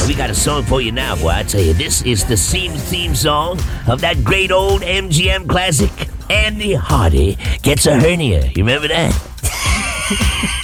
We got a song for you now, boy. I tell you, this is the theme song of that great old MGM classic, Andy Hardy Gets a Hernia. You remember that?